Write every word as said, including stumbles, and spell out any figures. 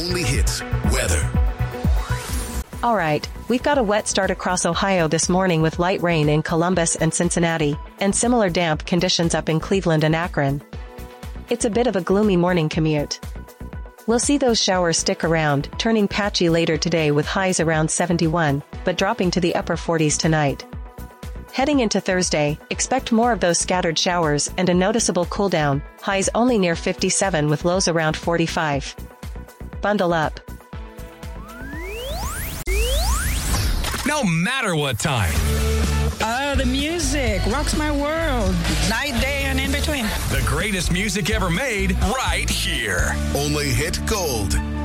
only hits weather. All right, we've got a wet start across Ohio this morning with light rain in Columbus and Cincinnati, and similar damp conditions up in Cleveland and Akron. It's a bit of a gloomy morning commute. We'll see those showers stick around, turning patchy later today with highs around seventy-one, but dropping to the upper forties tonight. Heading into Thursday, expect more of those scattered showers and a noticeable cool down, highs only near fifty-seven with lows around forty-five. Bundle up. No matter what time. Oh, the music rocks my world. Night, day, and in between. The greatest music ever made right here. Only hit gold.